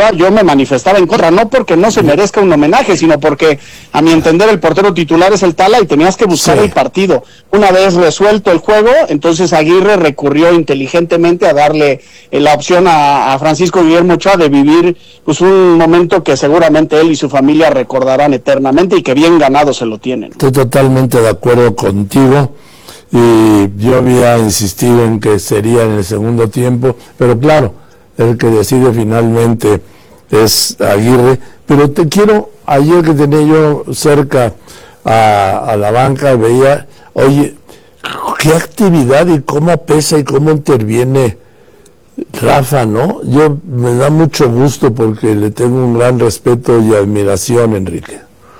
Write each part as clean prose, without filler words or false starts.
Ochoa, yo me manifestaba en contra, no porque no se merezca un homenaje, sino porque a mi entender el portero titular es el Tala y tenías que buscar el partido. Una vez resuelto el juego, entonces Aguirre recurrió inteligentemente a darle la opción a Francisco Guillermo Ochoa de vivir pues un momento que seguramente él y su familia recordarán eternamente y que bien ganado se lo tienen. Estoy totalmente de acuerdo contigo. Y yo había insistido en que sería en el segundo tiempo, pero claro, el que decide finalmente es Aguirre. Pero ayer que tenía yo cerca a la banca, veía, oye, qué actividad y cómo pesa y cómo interviene Rafa, ¿no? Me da mucho gusto porque le tengo un gran respeto y admiración, Enrique.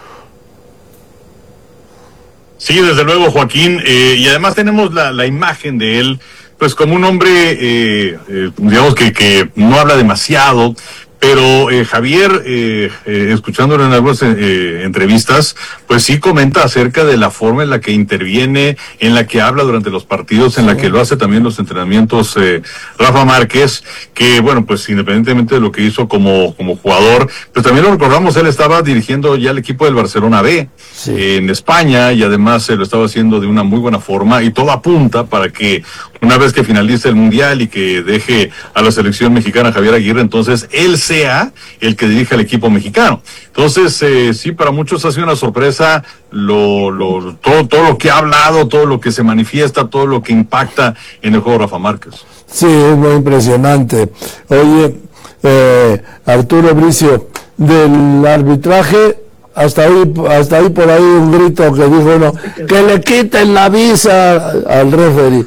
Sí, desde luego, Joaquín, y además tenemos la imagen de él, pues como un hombre, digamos que no habla demasiado, pero Javier, escuchándolo en algunas entrevistas, pues sí comenta acerca de la forma en la que interviene, en la que habla durante los partidos, en la que lo hace también los entrenamientos Rafa Márquez, que bueno, pues independientemente de lo que hizo como jugador, pues también lo recordamos, él estaba dirigiendo ya el equipo del Barcelona B en España, y además lo estaba haciendo de una muy buena forma, y todo apunta para que una vez que finalice el Mundial y que deje a la selección mexicana Javier Aguirre, entonces él sea el que dirige al equipo mexicano. Entonces, sí, para muchos ha sido una sorpresa todo lo que ha hablado, todo lo que se manifiesta, todo lo que impacta en el juego de Rafa Márquez. Sí, es muy impresionante. Oye, Arturo Bricio, del arbitraje, hasta ahí por ahí un grito que dijo uno, que le quiten la visa al referee.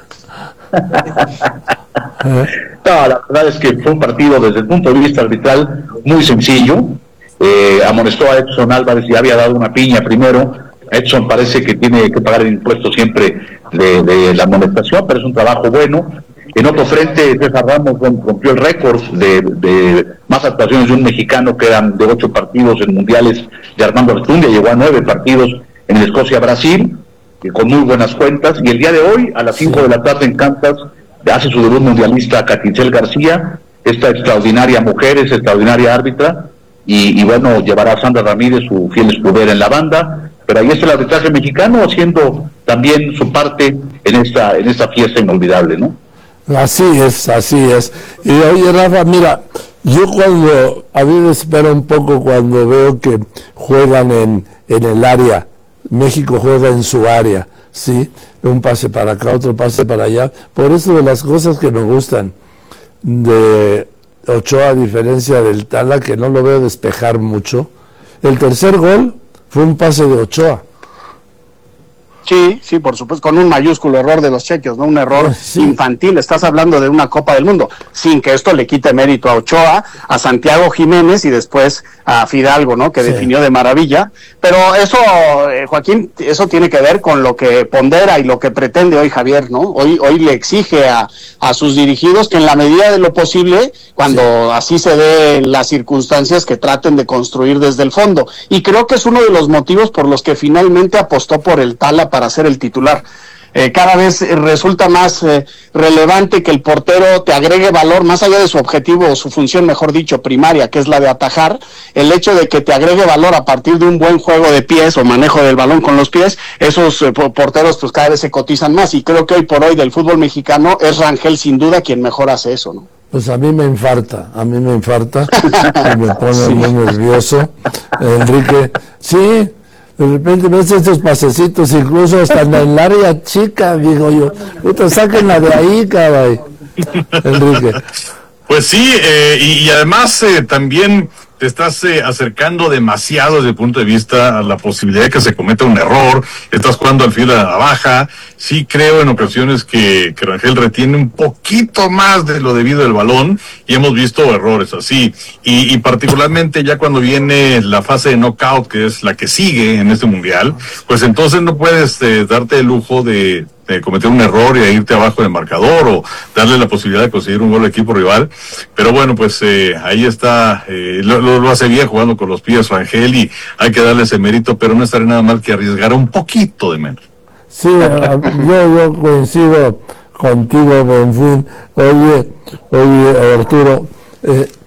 No, la verdad es que fue un partido desde el punto de vista arbitral muy sencillo. Amonestó a Edson Álvarez, ya había dado una piña primero. Edson parece que tiene que pagar el impuesto siempre de la amonestación, pero es un trabajo bueno. En otro frente, César Ramos rompió el récord de más actuaciones de un mexicano, que eran de 8 partidos en mundiales, de Armando Artundia. Llegó a 9 partidos en Escocia-Brasil, con muy buenas cuentas. Y el día de hoy, a las 5 de la tarde en Kansas, hace su debut mundialista Caticel García, esta extraordinaria mujer, es extraordinaria árbitra, y bueno, llevará a Sandra Ramírez, su fiel escudera en la banda. Pero ahí está el arbitraje mexicano haciendo también su parte en esta fiesta inolvidable, ¿no? Así es. Y oye, Rafa, mira, yo a mí me espera un poco cuando veo que juegan en el área, México juega en su área, ¿sí? Un pase para acá, otro pase para allá. Por eso de las cosas que me gustan de Ochoa, a diferencia del Tala, que no lo veo despejar mucho, el tercer gol fue un pase de Ochoa. Sí, por supuesto, con un mayúsculo error de los chequios, ¿no? Un error infantil. Estás hablando de una Copa del Mundo, sin que esto le quite mérito a Ochoa, a Santiago Jiménez y después a Fidalgo, ¿no? Que definió de maravilla. Pero eso, Joaquín, eso tiene que ver con lo que pondera y lo que pretende hoy Javier, ¿no? Hoy le exige a sus dirigidos que en la medida de lo posible, cuando así se den las circunstancias, que traten de construir desde el fondo. Y creo que es uno de los motivos por los que finalmente apostó por el Tala para ser el titular. Cada vez resulta más relevante que el portero te agregue valor, más allá de su objetivo o su función, mejor dicho, primaria, que es la de atajar. El hecho de que te agregue valor a partir de un buen juego de pies o manejo del balón con los pies, esos porteros pues cada vez se cotizan más, y creo que hoy por hoy del fútbol mexicano es Rangel sin duda quien mejor hace eso, ¿no? Pues a mí me infarta, y me pone muy nervioso, Enrique. Sí, de repente ves estos pasecitos, incluso hasta en el área chica, digo yo, puta, sáquenla de ahí, caray, Enrique. Pues sí, y además también te estás acercando demasiado desde el punto de vista a la posibilidad de que se cometa un error, estás jugando al filo de la baja. Sí creo en ocasiones que Rangel retiene un poquito más de lo debido del balón, y hemos visto errores así, y particularmente ya cuando viene la fase de knockout, que es la que sigue en este mundial, pues entonces no puedes darte el lujo de cometer un error y de irte abajo del marcador, o darle la posibilidad de conseguir un gol al equipo rival. Pero bueno, pues ahí está, lo hace bien jugando con los pies Rangel, y hay que darle ese mérito, pero no estaría nada mal que arriesgara un poquito de menos. Sí, yo coincido contigo, en fin. Oye, Arturo,